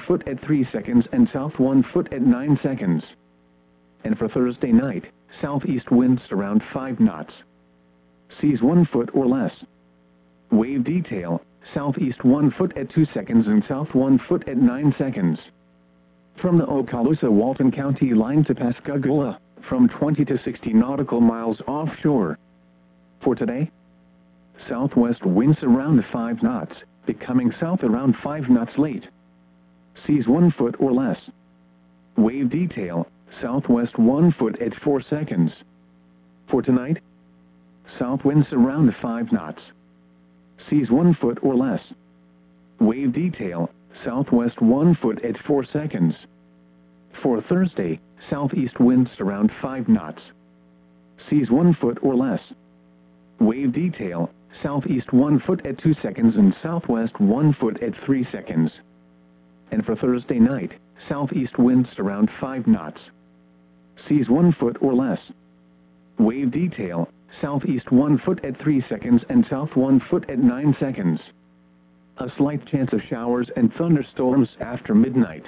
foot at 3 seconds and south 1 foot at 9 seconds. And for Thursday night, southeast winds around 5 knots. Seas 1 foot or less. Wave detail, southeast 1 foot at 2 seconds and south 1 foot at 9 seconds. From the Okaloosa-Walton County line to Pascagoula, from 20 to 60 nautical miles offshore. For today, southwest winds around 5 knots, becoming south around 5 knots late. Seas 1 foot or less. Wave detail, southwest 1 foot at 4 seconds. For tonight, south winds around 5 knots. Seas 1 foot or less. Wave detail, southwest 1 foot at 4 seconds. For Thursday, southeast winds around 5 knots. Seas 1 foot or less. Wave detail, southeast 1 foot at 2 seconds and southwest 1 foot at 3 seconds. And for Thursday night, southeast winds around 5 knots. Seas 1 foot or less. Wave detail, southeast 1 foot at 3 seconds and south 1 foot at 9 seconds. A slight chance of showers and thunderstorms after midnight.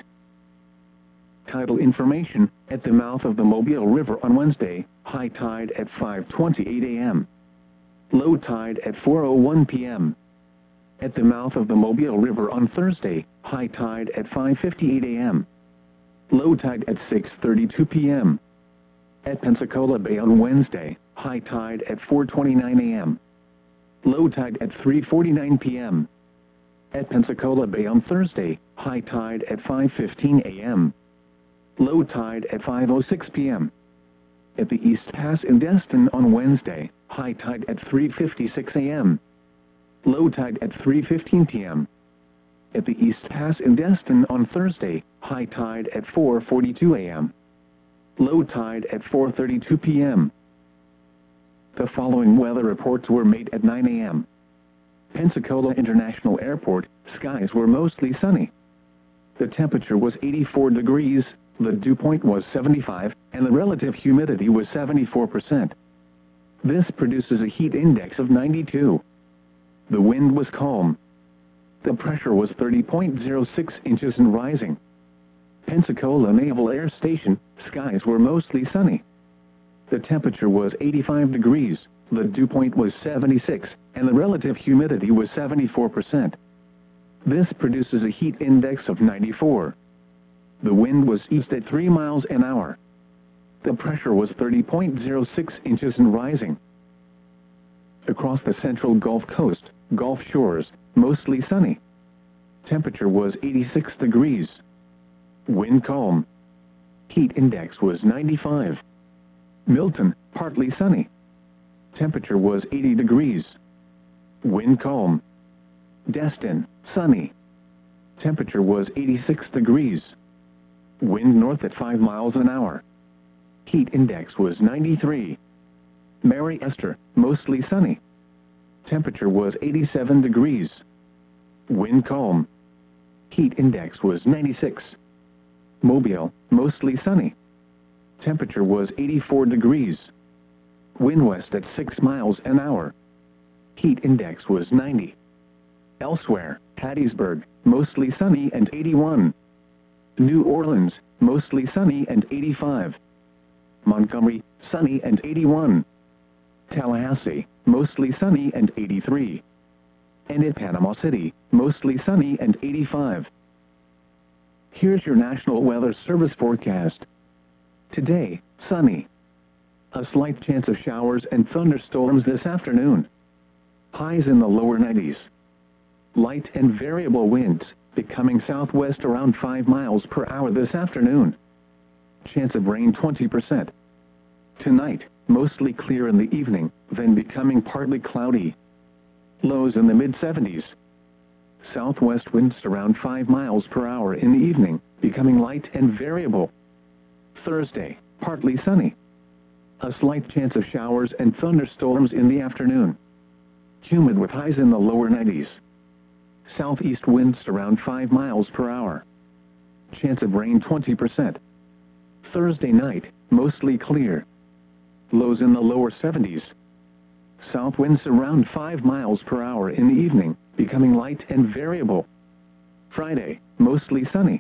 Tidal information, at the mouth of the Mobile River on Wednesday, high tide at 5:28 a.m. Low tide at 4:01 p.m. At the mouth of the Mobile River on Thursday, high tide at 5:58 a.m. Low tide at 6:32 p.m. At Pensacola Bay on Wednesday, high tide at 4:29 a.m. Low tide at 3:49 p.m. At Pensacola Bay on Thursday, high tide at 5:15 a.m. Low tide at 5:06 p.m. At the East Pass in Destin on Wednesday, high tide at 3:56 a.m. Low tide at 3:15 p.m. At the East Pass in Destin on Thursday, high tide at 4:42 a.m. Low tide at 4:32 p.m. The following weather reports were made at 9 a.m. Pensacola International Airport, skies were mostly sunny. The temperature was 84 degrees, the dew point was 75, and the relative humidity was 74%. This produces a heat index of 92. The wind was calm. The pressure was 30.06 inches and rising. Pensacola Naval Air Station, skies were mostly sunny. The temperature was 85 degrees, the dew point was 76, and the relative humidity was 74%. This produces a heat index of 94. The wind was east at 3 miles an hour. The pressure was 30.06 inches and rising. Across the central Gulf Coast, Gulf Shores, mostly sunny. Temperature was 86 degrees. Wind calm. Heat index was 95. Milton, partly sunny. Temperature was 80 degrees. Wind calm. Destin, sunny. Temperature was 86 degrees. Wind north at 5 miles an hour. Heat index was 93. Mary Esther, mostly sunny. Temperature was 87 degrees. Wind calm. Heat index was 96. Mobile, mostly sunny. Temperature was 84 degrees. Wind west at 6 miles an hour. Heat index was 90. Elsewhere, Hattiesburg, mostly sunny and 81. New Orleans, mostly sunny and 85. Montgomery, sunny and 81. Tallahassee, mostly sunny and 83. And in Panama City, mostly sunny and 85. Here's your National Weather Service forecast. Today, sunny. A slight chance of showers and thunderstorms this afternoon. Highs in the lower 90s. Light and variable winds, becoming southwest around 5 miles per hour this afternoon. Chance of rain 20%. Tonight, mostly clear in the evening, then becoming partly cloudy. Lows in the mid-70s. Southwest winds around 5 miles per hour in the evening, becoming light and variable. Thursday, partly sunny. A slight chance of showers and thunderstorms in the afternoon. Humid with highs in the lower 90s. Southeast winds around 5 miles per hour. Chance of rain 20%. Thursday night, mostly clear. Lows in the lower 70s. South winds around 5 miles per hour in the evening, becoming light and variable. Friday, mostly sunny.